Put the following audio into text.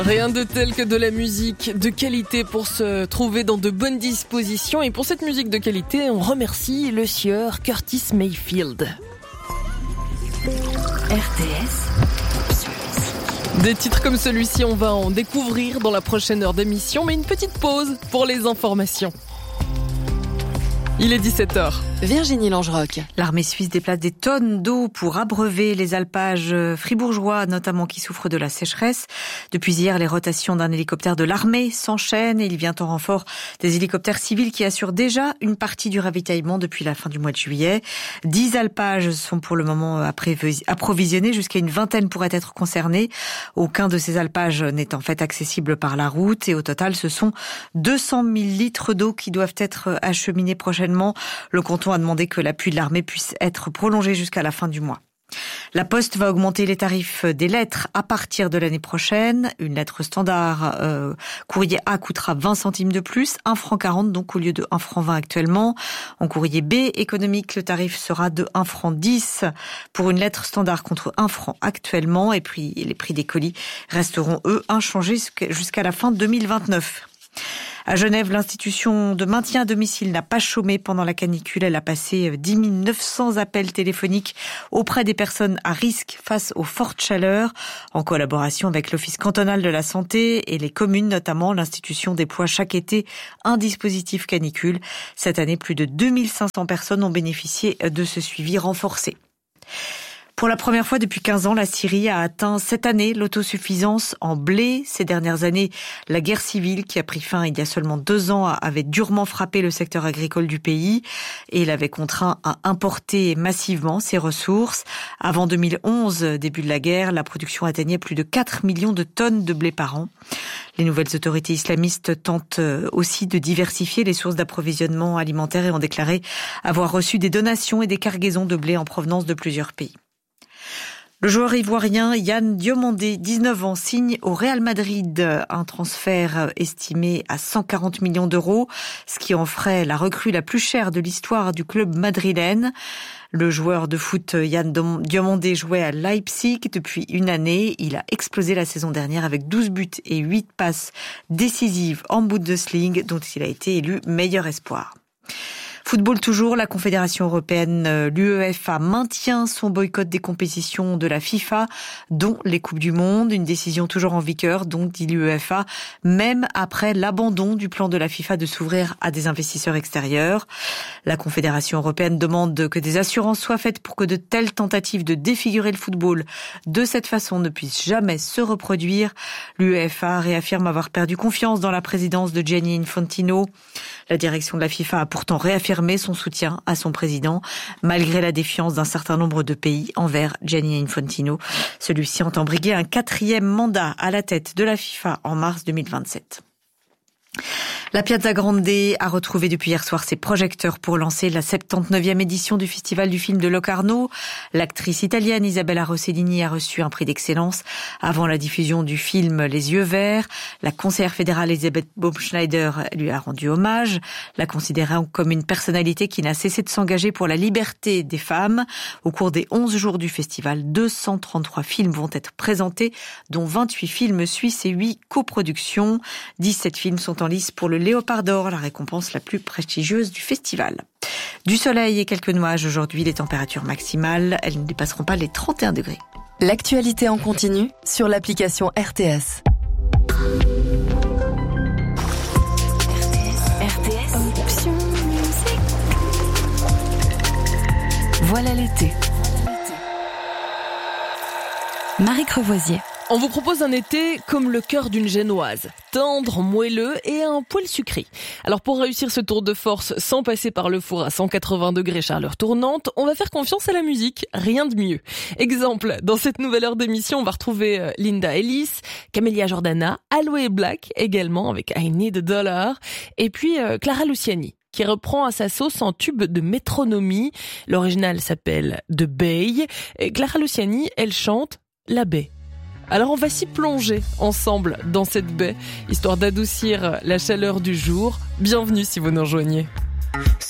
Rien de tel que de la musique de qualité pour se trouver dans de bonnes dispositions. Et pour cette musique de qualité, on remercie le sieur Curtis Mayfield. RTS. Des titres comme celui-ci, on va en découvrir dans la prochaine heure d'émission, mais une petite pause pour les informations. Il est 17h. Virginie Langeroc. L'armée suisse déplace des tonnes d'eau pour abreuver les alpages fribourgeois, notamment qui souffrent de la sécheresse. Depuis hier, les rotations d'un hélicoptère de l'armée s'enchaînent et il vient en renfort des hélicoptères civils qui assurent déjà une partie du ravitaillement depuis la fin du mois de juillet. 10 alpages sont pour le moment approvisionnés, jusqu'à une vingtaine pourraient être concernés. Aucun de ces alpages n'est en fait accessible par la route et au total, ce sont 200 000 litres d'eau qui doivent être acheminés prochainement. Le canton a demandé que l'appui de l'armée puisse être prolongé jusqu'à la fin du mois. La Poste va augmenter les tarifs des lettres à partir de l'année prochaine. Une lettre standard courrier A coûtera 20 centimes de plus, 1,40 franc donc au lieu de 1,20 franc actuellement. En courrier B économique, le tarif sera de 1,10 franc pour une lettre standard contre 1 franc actuellement. Et puis les prix des colis resteront eux inchangés jusqu'à la fin 2029. À Genève, l'institution de maintien à domicile n'a pas chômé pendant la canicule. Elle a passé 10 900 appels téléphoniques auprès des personnes à risque face aux fortes chaleurs. En collaboration avec l'Office cantonal de la santé et les communes notamment, l'institution déploie chaque été un dispositif canicule. Cette année, plus de 2500 personnes ont bénéficié de ce suivi renforcé. Pour la première fois depuis 15 ans, la Syrie a atteint cette année l'autosuffisance en blé. Ces dernières années, la guerre civile qui a pris fin il y a seulement 2 ans avait durement frappé le secteur agricole du pays et l'avait contraint à importer massivement ses ressources. Avant 2011, début de la guerre, la production atteignait plus de 4 millions de tonnes de blé par an. Les nouvelles autorités islamistes tentent aussi de diversifier les sources d'approvisionnement alimentaire et ont déclaré avoir reçu des donations et des cargaisons de blé en provenance de plusieurs pays. Le joueur ivoirien Yann Diomandé, 19 ans, signe au Real Madrid un transfert estimé à 140 millions d'euros, ce qui en ferait la recrue la plus chère de l'histoire du club madrilène. Le joueur de foot Yann Diomandé jouait à Leipzig depuis une année. Il a explosé la saison dernière avec 12 buts et 8 passes décisives en Bundesliga, dont il a été élu meilleur espoir. Football toujours, la Confédération européenne, l'UEFA, maintient son boycott des compétitions de la FIFA, dont les Coupes du Monde. Une décision toujours en vigueur, donc, dit l'UEFA, même après l'abandon du plan de la FIFA de s'ouvrir à des investisseurs extérieurs. La Confédération européenne demande que des assurances soient faites pour que de telles tentatives de défigurer le football de cette façon ne puissent jamais se reproduire. L'UEFA réaffirme avoir perdu confiance dans la présidence de Gianni Infantino. La direction de la FIFA a pourtant réaffirmé son soutien à son président, malgré la défiance d'un certain nombre de pays envers Gianni Infantino. Celui-ci entend briguer un 4e mandat à la tête de la FIFA en mars 2027. La Piazza Grande a retrouvé depuis hier soir ses projecteurs pour lancer la 79e édition du Festival du film de Locarno. L'actrice italienne Isabella Rossellini a reçu un prix d'excellence avant la diffusion du film Les Yeux Verts. La conseillère fédérale Elisabeth Baumschneider lui a rendu hommage, la considérant comme une personnalité qui n'a cessé de s'engager pour la liberté des femmes. Au cours des 11 jours du festival, 233 films vont être présentés, dont 28 films suisses et 8 coproductions. 17 films sont en lice pour le Léopard d'Or, la récompense la plus prestigieuse du festival. Du soleil et quelques nuages aujourd'hui, les températures maximales, elles ne dépasseront pas les 31 degrés. L'actualité en continu sur l'application RTS. RTS. Option musique. Voilà l'été. Marie Crevoisier. On vous propose un été comme le cœur d'une génoise, tendre, moelleux et un poil sucré. Alors pour réussir ce tour de force sans passer par le four à 180 degrés chaleur tournante, on va faire confiance à la musique, rien de mieux. Exemple, dans cette nouvelle heure d'émission, on va retrouver Linda Ellis, Camélia Jordana, Aloe Black également avec I Need a Dollar, et puis Clara Luciani, qui reprend à sa sauce un tube de métronomie. L'original s'appelle The Bay. Et Clara Luciani, elle chante La Baie. Alors on va s'y plonger ensemble dans cette baie, histoire d'adoucir la chaleur du jour. Bienvenue si vous nous rejoignez.